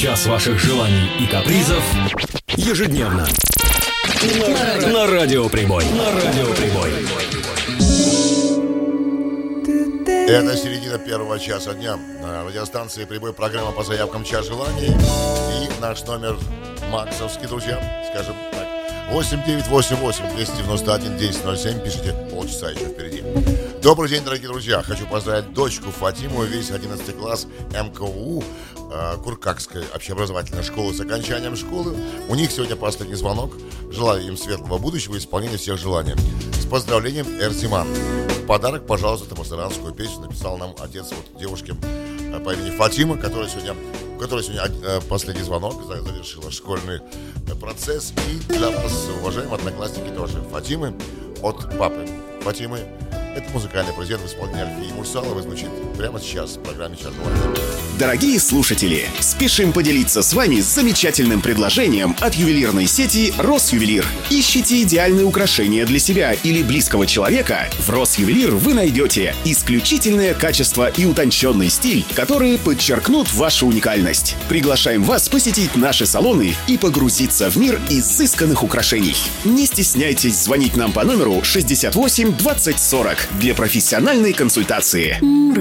Час ваших желаний и капризов ежедневно на Радио Прибой. Это середина первого часа дня. На радиостанции «Прибой» программа по заявкам «Час желаний». И наш номер максовский, друзья, скажем так. 8988-291-1007. Пишите, полчаса еще впереди. Добрый день, дорогие друзья. Хочу поздравить дочку Фатиму, весь 11 класс МКУ Куркакской общеобразовательной школы с окончанием школы. У них сегодня последний звонок. Желаю им светлого будущего и исполнения всех желаний. С поздравлением, Эрзиман. В подарок, пожалуйста, эту мусоранскую песню написал нам отец девушки по имени Фатима, у которой сегодня последний звонок, завершила школьный процесс. И для вас, уважаемые одноклассники, тоже Фатимы от папы Фатимы. Это музыкальный президент в исполнении Альфии Мурсаловой звучит прямо сейчас в программе «Час желаний». Дорогие слушатели, спешим поделиться с вами замечательным предложением от ювелирной сети «Росювелир». Ищите идеальные украшения для себя или близкого человека? В «Росювелир» вы найдете исключительное качество и утонченный стиль, которые подчеркнут вашу уникальность. Приглашаем вас посетить наши салоны и погрузиться в мир изысканных украшений. Не стесняйтесь звонить нам по номеру 68 20 40 для профессиональной консультации.